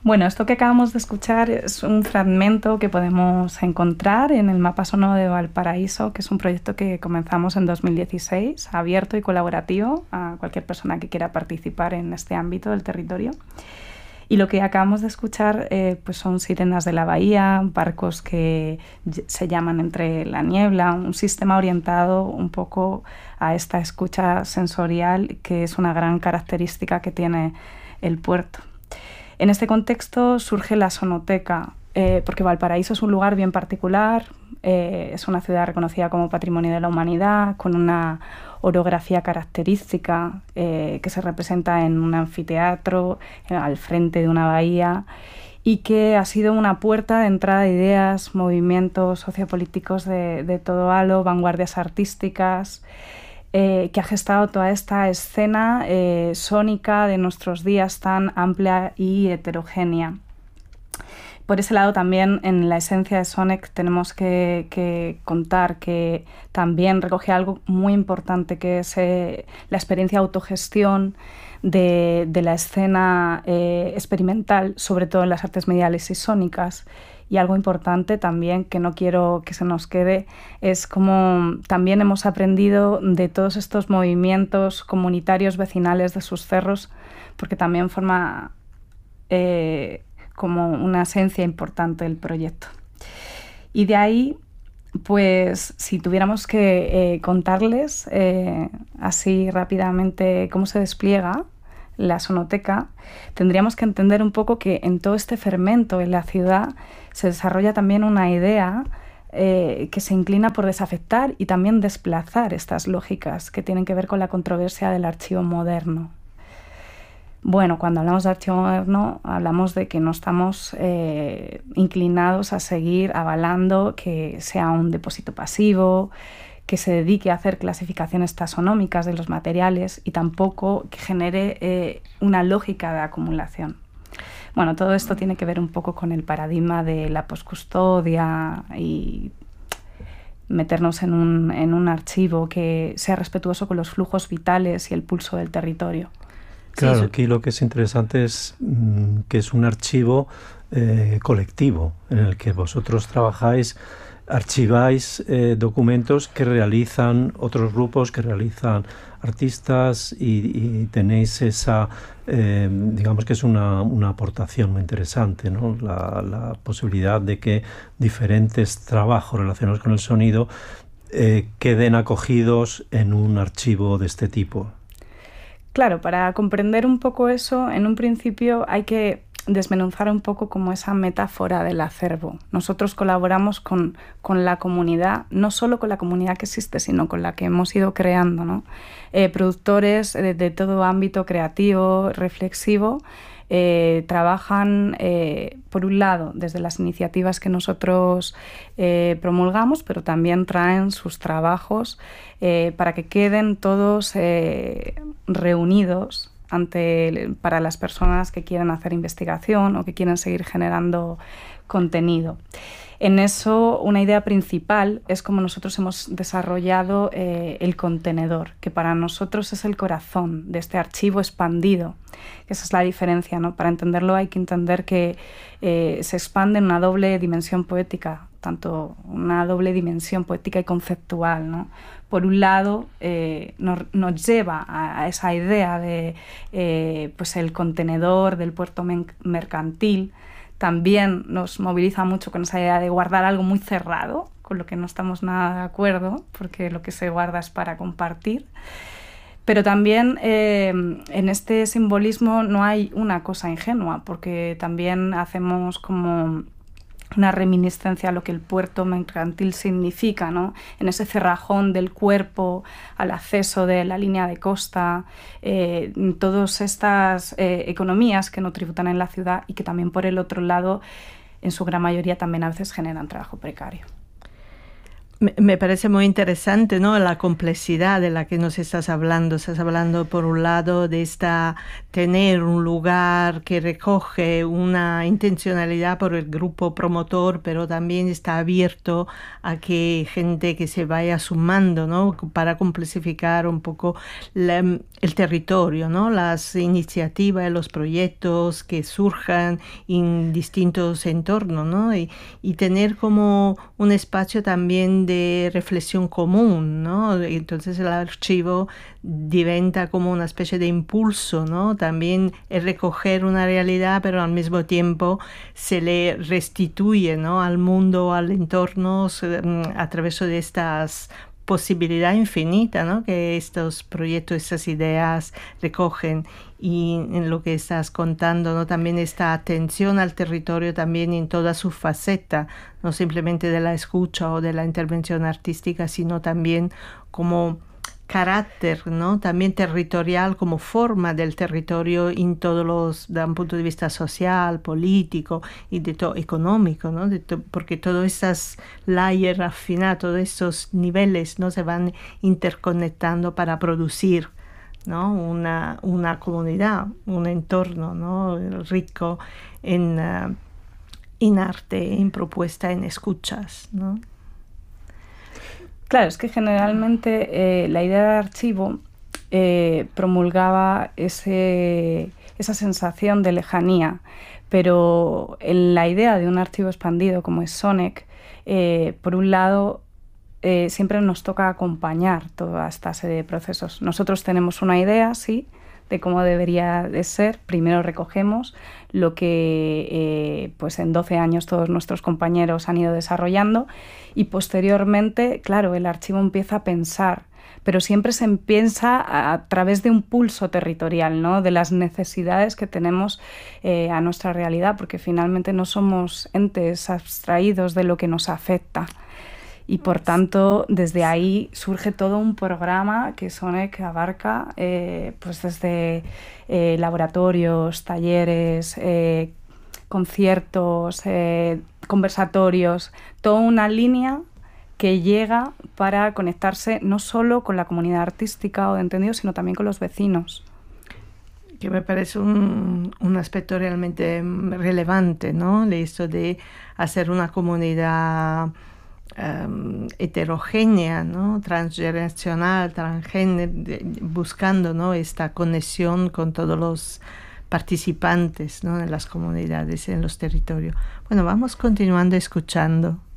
Bueno, esto que acabamos de escuchar es un fragmento que podemos encontrar en el Mapa Sonoro de Valparaíso, que es un proyecto que comenzamos en 2016, abierto y colaborativo a cualquier persona que quiera participar en este ámbito del territorio. Y lo que acabamos de escuchar pues son sirenas de la bahía, barcos que se llaman entre la niebla, un sistema orientado un poco a esta escucha sensorial que es una gran característica que tiene el puerto. En este contexto surge la sonoteca, porque Valparaíso es un lugar bien particular, es una ciudad reconocida como Patrimonio de la Humanidad, con una orografía característica que se representa en un anfiteatro, al frente de una bahía, y que ha sido una puerta de entrada de ideas, movimientos sociopolíticos de todo halo, vanguardias artísticas, que ha gestado toda esta escena sónica de nuestros días tan amplia y heterogénea. Por ese lado también en la esencia de Sonic tenemos que contar que también recoge algo muy importante que es la experiencia de autogestión de la escena experimental, sobre todo en las artes mediales y sónicas. Y algo importante también que no quiero que se nos quede es como también hemos aprendido de todos estos movimientos comunitarios vecinales de sus cerros, porque también forma como una esencia importante del proyecto. Y de ahí, pues si tuviéramos que contarles así rápidamente cómo se despliega la sonoteca, tendríamos que entender un poco que en todo este fermento en la ciudad se desarrolla también una idea que se inclina por desafectar y también desplazar estas lógicas que tienen que ver con la controversia del archivo moderno. Bueno, cuando hablamos de archivo moderno hablamos de que no estamos inclinados a seguir avalando que sea un depósito pasivo, que se dedique a hacer clasificaciones taxonómicas de los materiales y tampoco que genere una lógica de acumulación. Bueno, todo esto tiene que ver un poco con el paradigma de la poscustodia y meternos en un archivo que sea respetuoso con los flujos vitales y el pulso del territorio. Claro, sí, aquí lo que es interesante es que es un archivo colectivo en el que vosotros trabajáis, archiváis documentos que realizan otros grupos, que realizan artistas y tenéis esa, digamos que es una aportación muy interesante, ¿no? La posibilidad de que diferentes trabajos relacionados con el sonido queden acogidos en un archivo de este tipo. Claro, para comprender un poco eso, en un principio hay que desmenuzar un poco como esa metáfora del acervo. Nosotros colaboramos con la comunidad, no solo con la comunidad que existe, sino con la que hemos ido creando, ¿no? Productores de todo ámbito creativo, reflexivo, trabajan, por un lado, desde las iniciativas que nosotros promulgamos, pero también traen sus trabajos para que queden todos reunidos para las personas que quieren hacer investigación o que quieren seguir generando contenido. En eso, una idea principal es cómo nosotros hemos desarrollado el contenedor, que para nosotros es el corazón de este archivo expandido. Esa es la diferencia, ¿no? Para entenderlo hay que entender que se expande en una doble dimensión poética, tanto una doble dimensión poética y conceptual, ¿no? Por un lado, nos lleva a esa idea de pues el contenedor del puerto mercantil. También nos moviliza mucho con esa idea de guardar algo muy cerrado, con lo que no estamos nada de acuerdo, porque lo que se guarda es para compartir. Pero también en este simbolismo no hay una cosa ingenua, porque también hacemos como una reminiscencia a lo que el puerto mercantil significa, ¿no? En ese cerrajón del cuerpo, al acceso de la línea de costa, todas estas economías que no tributan en la ciudad y que también por el otro lado, en su gran mayoría, también a veces generan trabajo precario. Me parece muy interesante, ¿no? La complejidad de la que nos estás hablando. Estás hablando, por un lado, de tener un lugar que recoge una intencionalidad por el grupo promotor, pero también está abierto a que gente que se vaya sumando, ¿no? Para complejificar un poco el territorio, ¿no? Las iniciativas, los proyectos que surjan en distintos entornos, ¿no? Y tener como un espacio también de reflexión común, ¿no? Entonces el archivo diventa como una especie de impulso, ¿no? También es recoger una realidad, pero al mismo tiempo se le restituye, ¿no? Al mundo, al entorno, a través de estas posibilidad infinita, ¿no? Que estos proyectos, estas ideas recogen. Y en lo que estás contando, ¿no? También esta atención al territorio también en toda su faceta, no simplemente de la escucha o de la intervención artística, sino también como carácter, ¿no? También territorial, como forma del territorio en todos los, desde un punto de vista social, político y de todo económico, ¿no? Porque todos estos layers afinados, todos estos niveles, ¿no? Se van interconectando para producir, ¿no? Una comunidad, un entorno, ¿no? Rico en arte, en propuesta, en escuchas, ¿no? Claro, es que generalmente la idea de archivo promulgaba esa sensación de lejanía, pero en la idea de un archivo expandido como es SONEC, por un lado, siempre nos toca acompañar toda esta serie de procesos. Nosotros tenemos una idea, sí, de cómo debería de ser. Primero recogemos lo que pues en 12 años todos nuestros compañeros han ido desarrollando y posteriormente, claro, el archivo empieza a pensar, pero siempre se piensa a través de un pulso territorial, ¿no? De las necesidades que tenemos a nuestra realidad, porque finalmente no somos entes abstraídos de lo que nos afecta. Y por tanto, desde ahí surge todo un programa que SONEC abarca pues desde laboratorios, talleres, conciertos, conversatorios, toda una línea que llega para conectarse no solo con la comunidad artística o de entendido, sino también con los vecinos. Que me parece un aspecto realmente relevante, ¿no? Esto de hacer una comunidad heterogénea, ¿no? Transgeneracional, buscando, ¿no? Esta conexión con todos los participantes, ¿no? En las comunidades, en los territorios. Bueno, vamos continuando escuchando.